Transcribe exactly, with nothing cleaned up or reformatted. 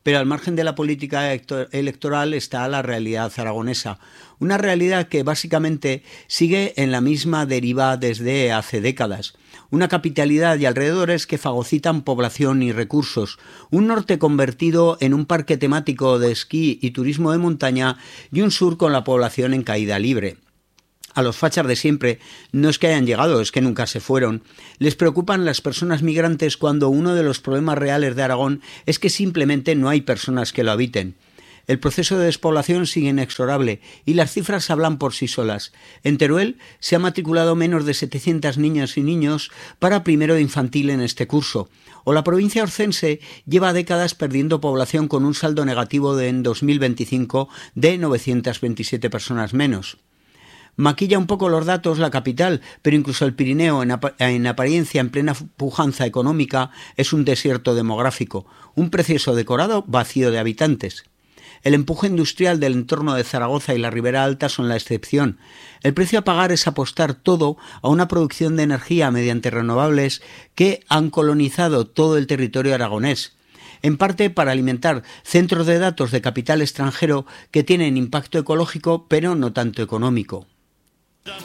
pero al margen de la política electoral está la realidad aragonesa. Una realidad que básicamente sigue en la misma deriva desde hace décadas. Una capitalidad y alrededores que fagocitan población y recursos. Un norte convertido en un parque temático de esquí y turismo de montaña y un sur con la población en caída libre. A los fachas de siempre no es que hayan llegado, es que nunca se fueron. Les preocupan las personas migrantes cuando uno de los problemas reales de Aragón es que simplemente no hay personas que lo habiten. El proceso de despoblación sigue inexorable y las cifras hablan por sí solas. En Teruel se ha matriculado menos de setecientas niñas y niños para primero de infantil en este curso. O la provincia orcense lleva décadas perdiendo población con un saldo negativo de, en dos mil veinticinco de novecientas veintisiete personas menos. Maquilla un poco los datos la capital, pero incluso el Pirineo, en, ap- en apariencia en plena pujanza económica, es un desierto demográfico, un precioso decorado vacío de habitantes. El empuje industrial del entorno de Zaragoza y la Ribera Alta son la excepción. El precio a pagar es apostar todo a una producción de energía mediante renovables que han colonizado todo el territorio aragonés, en parte para alimentar centros de datos de capital extranjero que tienen impacto ecológico pero no tanto económico.